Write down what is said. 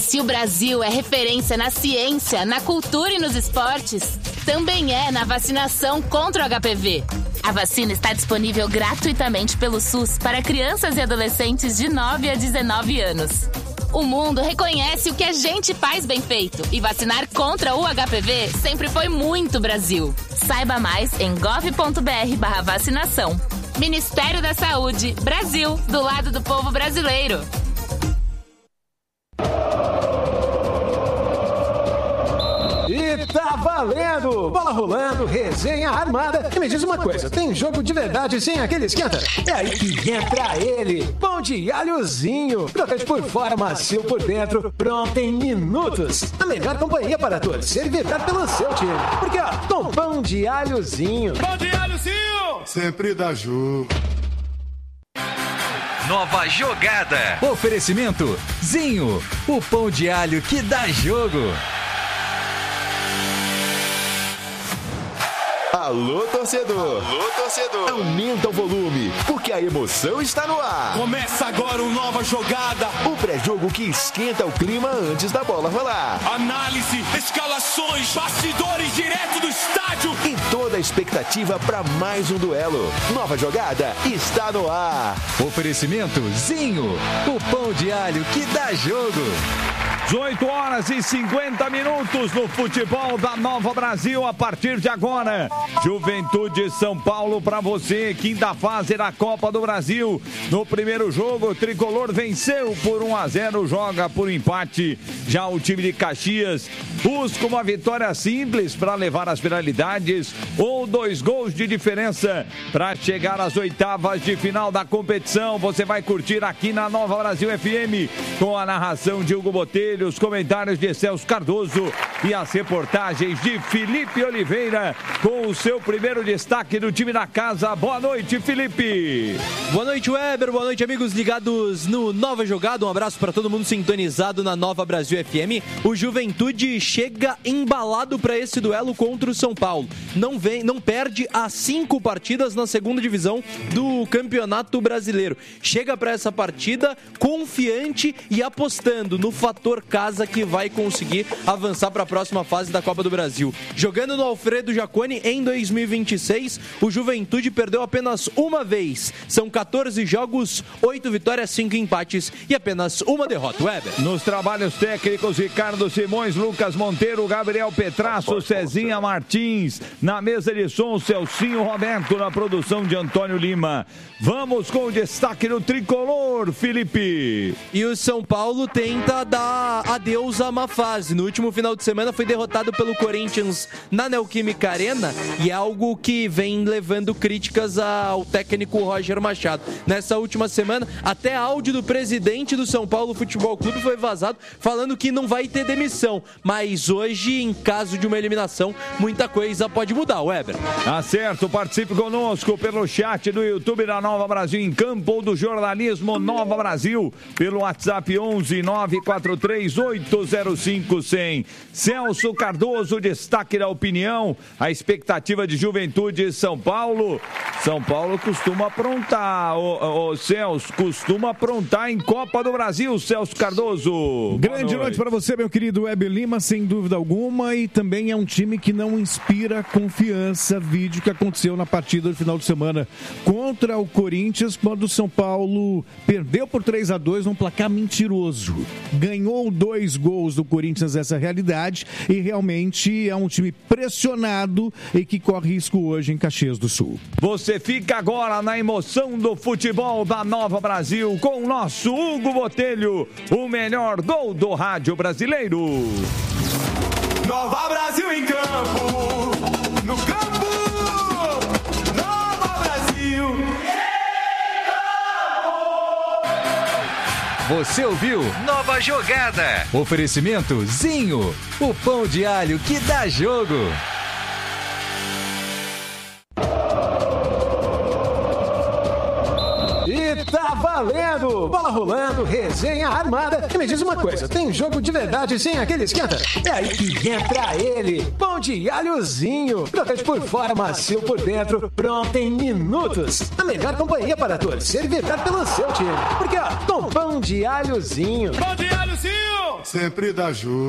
Se o Brasil é referência na ciência, na cultura e nos esportes, também é na vacinação contra o HPV. A vacina está disponível gratuitamente pelo SUS para crianças e adolescentes de 9 a 19 anos. O mundo reconhece o que a gente faz bem feito e vacinar contra o HPV sempre foi muito Brasil. Saiba mais em gov.br/vacinação. Ministério da Saúde, Brasil, do lado do povo brasileiro. E tá valendo! Bola rolando, resenha armada. E me diz uma coisa, tem jogo de verdade sem aquele esquenta? É aí que entra ele, pão de alhozinho. Crocante por fora, macio por dentro, pronto em minutos. A melhor companhia para torcer e vibrar pelo seu time. Porque ó, com pão de alhozinho. Pão de alhozinho! Sempre dá jogo. Nova jogada. Oferecimento Zinho, o pão de alho que dá jogo. Alô, torcedor! Alô, torcedor! Aumenta o volume, porque a emoção está no ar. Começa agora uma nova jogada. O pré-jogo que esquenta o clima antes da bola rolar. Análise, escalações, bastidores direto do estádio. E toda a expectativa para mais um duelo. Nova jogada está no ar. Oferecimento Zinho, o pão de alho que dá jogo. 18 horas e 50 minutos no futebol da Nova Brasil. A partir de agora, Juventude São Paulo para você, quinta fase da Copa do Brasil. No primeiro jogo, o Tricolor venceu por 1-0, joga por empate. Já o time de Caxias busca uma vitória simples para levar as penalidades ou 2 gols de diferença para chegar às oitavas de final da competição. Você vai curtir aqui na Nova Brasil FM com a narração de Hugo Botelho, os comentários de Celso Cardoso e as reportagens de Felipe Oliveira com o seu primeiro destaque do time da casa. Boa noite, Felipe. Boa noite, Weber. Boa noite, amigos ligados no Nova Jogada. Um abraço para todo mundo sintonizado na Nova Brasil FM. O Juventude chega embalado para esse duelo contra o São Paulo. Não perde há 5 partidas na segunda divisão do Campeonato Brasileiro. Chega para essa partida confiante e apostando no fator casa que vai conseguir avançar para a próxima fase da Copa do Brasil. Jogando no Alfredo Jaconi em 2026, o Juventude perdeu apenas uma vez. São 14 jogos, 8 vitórias, 5 empates e apenas uma derrota. Weber. Nos trabalhos técnicos, Ricardo Simões, Lucas Monteiro, Gabriel Petrasso, Cezinha Martins. Na mesa de som, Celcinho Roberto, na produção de Antônio Lima. Vamos com o destaque do Tricolor, Felipe. E o São Paulo tenta dar adeus à má fase. No último final de semana foi derrotado pelo Corinthians na Neoquímica Arena e é algo que vem levando críticas ao técnico Roger Machado. Nessa última semana, até áudio do presidente do São Paulo Futebol Clube foi vazado falando que não vai ter demissão. Mas hoje, em caso de uma eliminação, muita coisa pode mudar, Weber. Tá certo, participe conosco pelo chat do YouTube da Nova Brasil em Campo ou do Jornalismo Nova Brasil pelo WhatsApp 11 943 805 100. Celso Cardoso, destaque da opinião, a expectativa de Juventude e São Paulo. São Paulo costuma aprontar, o Celso, costuma aprontar em Copa do Brasil, Celso Cardoso. Grande noite para você, meu querido Weber Lima, sem dúvida alguma, e também é um time que não inspira confiança. Vídeo que aconteceu na partida do final de semana contra o Corinthians, quando o São Paulo perdeu por 3-2 num placar mentiroso. Ganhou 2 gols do Corinthians, essa realidade, e realmente é um time pressionado e que corre risco hoje em Caxias do Sul. Você fica agora na emoção do futebol da Nova Brasil com o nosso Hugo Botelho, o melhor gol do rádio brasileiro. Nova Brasil em campo, no campo, Nova Brasil. Você ouviu Nova Jogada. Oferecimento Zinho, o pão de alho que dá jogo. E tá valendo! Bola rolando, resenha armada. E me diz uma coisa, tem jogo de verdade sem aquele esquenta? É aí que entra ele, pão de alhozinho. Crocante por fora, macio por dentro, pronto em minutos. A melhor companhia para torcer e vibrar pelo seu time. Porque ó, com pão de alhozinho. Pão de alhozinho! sempre da Ju.